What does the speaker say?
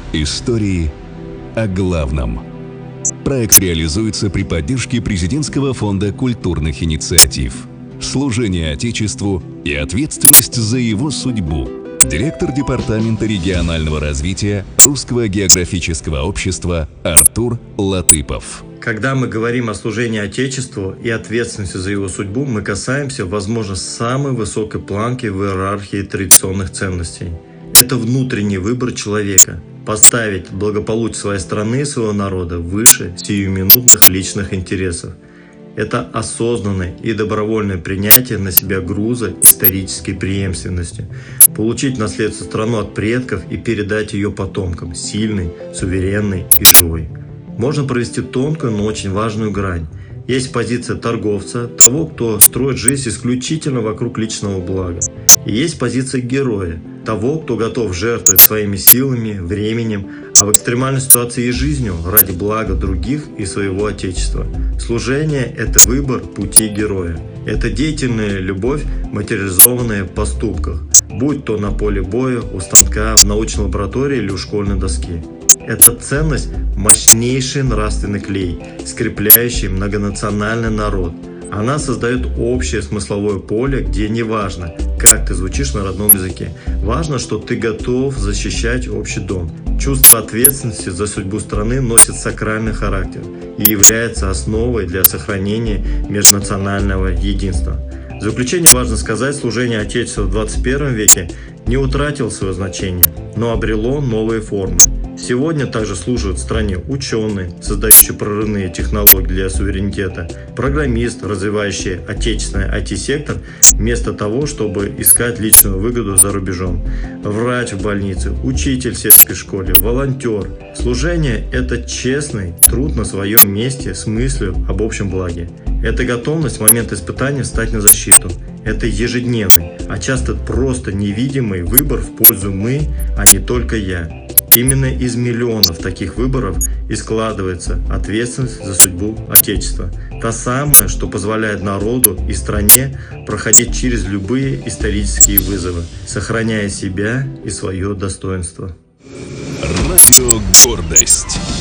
Истории о главном. Проект реализуется при поддержке Президентского фонда культурных инициатив. Служение Отечеству и ответственность за его судьбу. Директор Департамента регионального развития Русского географического общества Артур Латыпов. Когда мы говорим о служении Отечеству и ответственности за его судьбу, мы касаемся, возможно, самой высокой планки в иерархии традиционных ценностей. Это внутренний выбор человека – поставить благополучие своей страны и своего народа выше сиюминутных личных интересов. Это осознанное и добровольное принятие на себя груза исторической преемственности, получить в наследство страну от предков и передать ее потомкам, сильной, суверенной и живой. Можно провести тонкую, но очень важную грань. Есть позиция торговца, того, кто строит жизнь исключительно вокруг личного блага. И есть позиция героя, того, кто готов жертвовать своими силами, временем, а в экстремальной ситуации и жизнью ради блага других и своего Отечества. Служение – это выбор пути героя. Это деятельная любовь, материализованная в поступках, будь то на поле боя, у станка, в научной лаборатории или у школьной доски. Эта ценность – мощнейший нравственный клей, скрепляющий многонациональный народ. Она создает общее смысловое поле, где не важно, как ты звучишь на родном языке. Важно, что ты готов защищать общий дом. Чувство ответственности за судьбу страны носит сакральный характер и является основой для сохранения межнационального единства. В заключение важно сказать, служение Отечеству в 21 веке не утратило свое значение, но обрело новые формы. Сегодня также служат в стране ученые, создающие прорывные технологии для суверенитета, программист, развивающий отечественный IT-сектор, вместо того, чтобы искать личную выгоду за рубежом, врач в больнице, учитель в сельской школе, волонтер. Служение – это честный труд на своем месте с мыслью об общем благе. Это готовность в момент испытания встать на защиту. Это ежедневный, а часто просто невидимый выбор в пользу «мы», а не только «я». Именно из миллионов таких выборов и складывается ответственность за судьбу Отечества. Та самая, что позволяет народу и стране проходить через любые исторические вызовы, сохраняя себя и свое достоинство. Радио «Гордость».